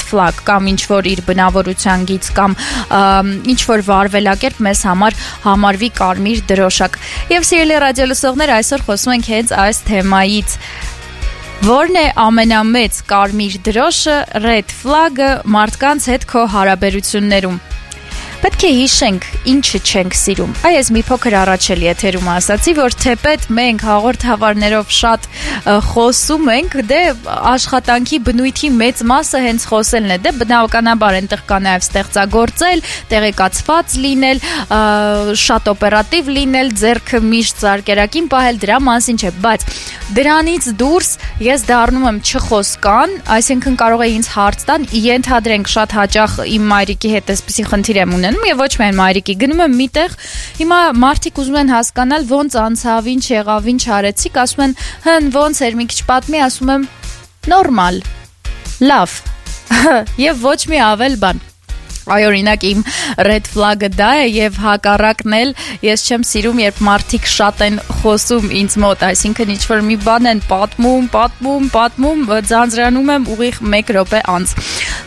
flag կամ ինչ-որ իր բնավորության գիծ կամ ինչ-որ վարվելակերպ մեզ համար համարվի կարմիր դրոշակ։ Եվ սիրելի ռադիոլսողներ, այսօր խոսում ենք հենց այս թեմայից։ Որն է ամենամեծ կարմիր դրոշը, red flag-ը մարդկանց հետ քո հարաբերություններում։ Պետք է հիշենք, ինչը չենք սիրում։ Այս մի փոքր առաջ էլ եթերում ասացի, որ թեպետ մենք հաղորդավարներով շատ խոսում ենք, դե աշխատանքի բնույթի մեծ մասը հենց խոսելն է, դե բնականաբար այնտեղ կա նաև ստեղծագործել, տեղեկացված լինել, շատ օպերատիվ լինել, ձեռքը միշտ զարկերակին պահել, դրա մասին չէ, բայց դրանից դուրս ես դառնում եմ չխոսկան, այսինքն կարող է ինձ հարց տան, ենթադրենք շատ հաճախ իմ մայրիկի հետ այսպիսի խնդիր եմ ունենում եւ ոչ միայն մայրիկի, գնում եմ միտեղ, հիմա մարդիկ ուզում են հասկանալ ոնց անցավ, ինչ եղավ, ինչ արեցիք, ասում են, ոնց էր, մի քիչ պատմի, ասում եմ, նորմալ, լավ, եւ ոչ մի ավել բան։ Այ օրինակ իմ red flag-ը դա է եւ հակառակն էլ ես չեմ սիրում, երբ մարդիկ շատ են խոսում ինձ մոտ, այսինքն ինչ-որ մի բան են պատմում, ձանձրանում եմ ուղիղ 1 րոպե անց։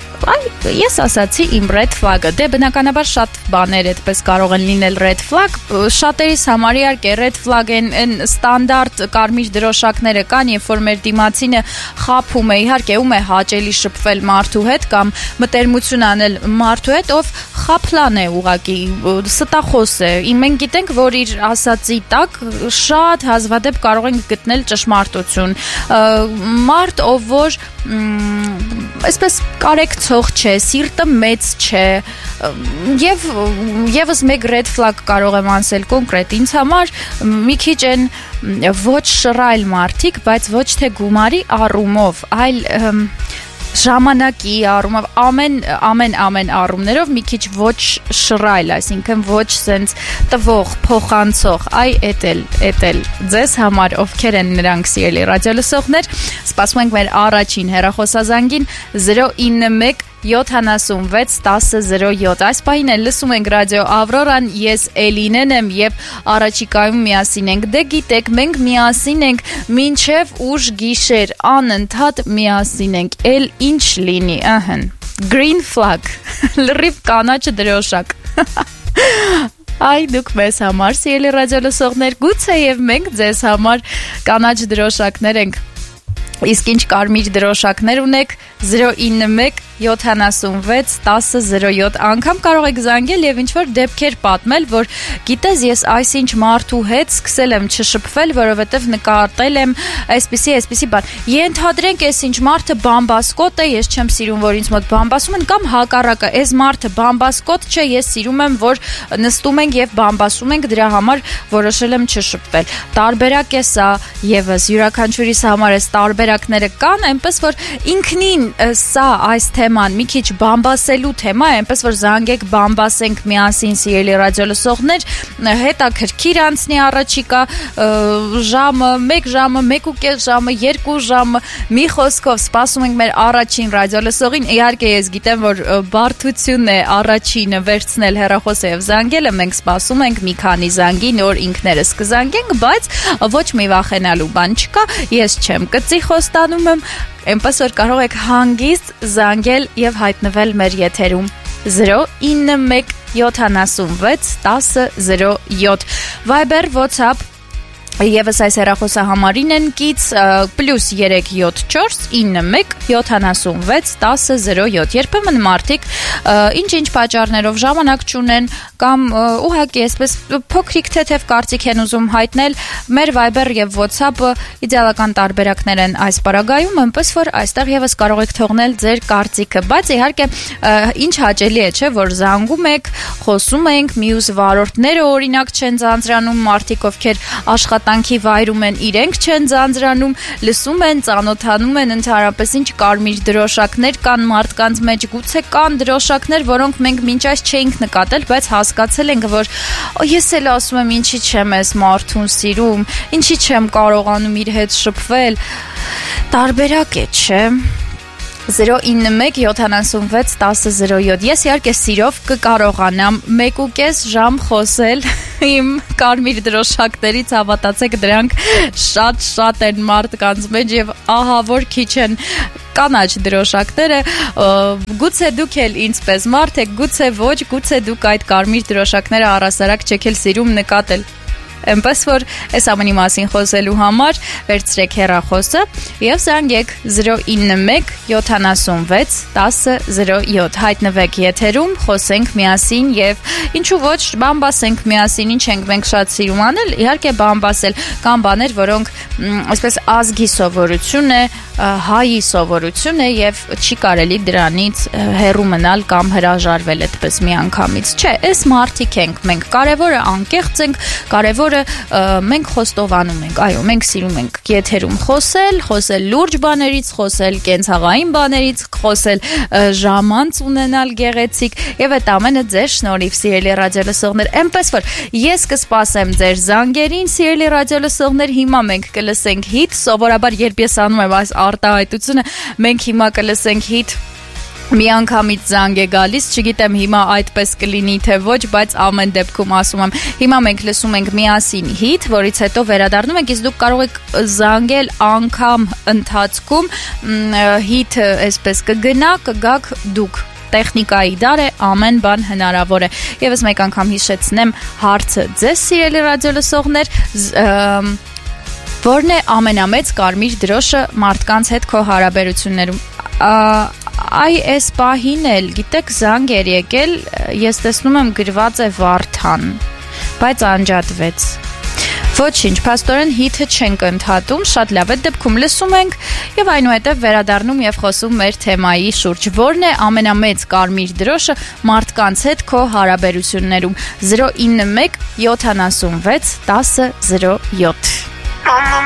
Այ ես ասացի իմ red flag-ը, դե բնականաբար շատ բաներ այդպես կարող են լինել red flag, շատերիս համար իհարկե red flag են ստանդարտ կարմիր դրոշակները կան, երբ որ մեր դիմացինը խաբում է, իհարկե ում է հաճելի շփվել մարդու հետ կամ մտերմություն անել մարդու հետ, ով խափլան է ուղակի, ստախոս է, մենք գիտենք, որ իր ասածի տակ շատ հազվադեպ կարող ենք գտնել ճշմարտություն, մարդ, ով որ այսպես կարեկցող չէ, սիրտը մեծ չէ, եւ եւս մեկ red flag կարող եմ ասել կոնկրետ ինձ համար, մի քիչ են ոչ շռայլ մարդիկ, բայց ոչ թե գումարի առումով, այլ ժամանակի առումով, ամեն առումներով մի քիչ ոչ շռայլ, այսինքն ոչ սենց տվող, փոխանցող, էդ էլ ձեզ համար ովքեր են նրանք սիրելի ռադիոլսողներ, սպասում ենք մեր առաջին հեռախոսազանգին 091 76 10 07 այս պահին էլ լսում ենք ռադիո Ավրորան, ես Էլինեն եմ եւ առաջիկայում միասին ենք, դե գիտեք, մենք միասին ենք մինչեւ ուշ գիշեր, անընդհատ միասին ենք, էլ ինչ լինի, green flag, լրիվ կանաչ դրոշակ։ Այ դուք մեզ համար սիրելի ռադիոլսողներ, գուցե եւ մենք ձեզ համար կանաչ դրոշակներ ենք, իսկ ինչ կարմիր դրոշակներ ունեք 091 76 10 07 անգամ կարող եք զանգել եւ ինչ-որ դեպքեր պատմել, որ գիտես ես այսինչ մարդու հետ սկսել եմ չշփվել, որովհետեւ նկատել եմ այսպիսի բան։ Ենթադրենք այսինչ մարդը բամբասկոտ է, ես չեմ սիրում, որ ինձ մոտ բամբասում են, կամ հակառակը, այս մարդը բամբասկոտ չէ, ես սիրում եմ, որ նստում ենք եւ բամբասում ենք, դրա համար որոշել եմ չշփվել։ Տարբերակ է սա, եւս յուրաքանչյուրիս համար այս տարբերակները կան, այնպես որ ինքնին սա այս թեման մի քիչ բամբասելու թեմա է, այնպես որ զանգեք բամբասենք միասին սիրելի ռադիոլսողներ, հետաքրքիր անցնի առաջիկա ժամը, 1 ժամը, 1.5 ժամը, 2 ժամը, մի խոսքով սպասում ենք մեր առաջին ռադիոլսողին, իհարկե ես գիտեմ, որ բարդությունն է առաջինը վերցնել հեռախոսը եւ զանգելը, մենք սպասում ենք մի քանի զանգի, նոր ինքներս կզանգենք, բայց ոչ մի վախենալու բան չկա, ես չեմ կծի խոստանում եմ, այնպես որ կարող եք հանգիստ զանգել եւ հայտնվել մեր եթերում 091 76 10 07 Viber, WhatsApp Եվս այս հեռախոսահամարին են կից +374 91 76 10 07 Երբեմն մարդիկ ինչ-ինչ պատճառներով ժամանակ չունեն կամ ուղղակի այսպես փոքրիկ թեթև կարծիք են ուզում հայտնել, մեր Viber եւ WhatsApp-ը իդեալական տարբերակներ են այս պարագայում, այնպես որ այստեղ եւս կարող եք թողնել ձեր կարծիքը, բայց իհարկե ինչ հաճելի է, չէ, որ զանգում եք, խոսում ենք, մյուս վարորդները օրինակ չեն ձանձրանում, մարդիկ ովքեր աշխատանքի վայրում են, իրենք չեն ձանձրանում, լսում են, ծանոթանում են, ընդհանրապես ինչ կարմիր դրոշակներ կան մարդկանց մեջ, գուցե կան դրոշակներ, որոնք մենք մինչ այս չէինք նկատել, բայց հասկացել ենք, որ ես էլ ասում եմ, ինչի չեմ այս մարդուն սիրում, ինչի չեմ կարողանում իր հետ շփվել, տարբերակ է, չէ։ 091-76-10-07 Ես իհարկե սիրով կկարողանամ 1.5 ժամ խոսել իմ կարմիր դրոշակներից, հավատացեք, դրանք շատ են մարդկանց մեջ եւ ահա որ քիչ են կանաչ դրոշակները, գուցե դուք էլ ինձպես մարդ եք, գուցե ոչ, գուցե դուք այդ կարմիր դրոշակները առհասարակ չեք էլ սիրում նկատել։ Էնպես որ այս ամենի մասին խոսելու համար վերցրեք հեռախոսը եւ զանգեք 091-76-10-07 հայտնվեք եթերում, խոսենք միասին եւ ինչու ոչ բան բասենք միասին, ինչ ենք մենք շատ սիրում անել, իհարկե բան բասել, կան բաներ, որոնք այսպես ազգի սովորություն է, հայի սովորություն է եւ չի կարելի դրանից հեռու մնալ կամ հրաժարվել այդպես միանգամից։ Չէ, այս մարդիկ ենք մենք, կարևորը անկեղծ ենք, կարևորը մենք խոստովանում ենք, այո, մենք սիրում ենք եթերում խոսել լուրջ բաներից, խոսել կենցաղային բաներից, խոսել ժամանց ունենալ գեղեցիկ եւ այդ ամենը ձեր շնորհիվ, սիրելի ռադիոլսողներ, այնպես որ ես կսպասեմ ձեր զանգերին, սիրելի ռադիոլսողներ, հիմա մենք կլսենք հիթ, սովորաբար երբ ես անում եմ այս արտահայտությունը, մենք հիմա կլսենք հիթ միանգամից զանգ է գալիս, չգիտեմ հիմա այդպես կլինի թե ոչ, բայց ամեն դեպքում ասում եմ, հիմա մենք լսում ենք միասին հիթ, որից հետո վերադառնում ենք, իսկ դուք կարող եք զանգել անգամ ընթացքում, հիթը այսպես կգնա, կգաք դուք, տեխնիկայի դար է, ամեն բան հնարավոր է, եւս մեկ անգամ հիշեցնեմ հարցը ձեզ, սիրելի ռադիոլսողներ, որն է ամենամեծ կարմիր դրոշը մարդկանց հետ քո հարաբերություններում, այս պահին էլ, գիտեք, զանգ էր եկել, ես տեսնում եմ գրված է Վարդան, բայց անջատվեց։ Ոչինչ, փաստորեն հիթը չենք ընդհատում, շատ լավ, այդ դեպքում լսում ենք եւ այնուհետեւ վերադառնում եւ խոսում մեր թեմայի շուրջ, որն է ամենամեծ կարմիր դրոշը մարդկանց հետ քո հարաբերություններում 091-76-10-07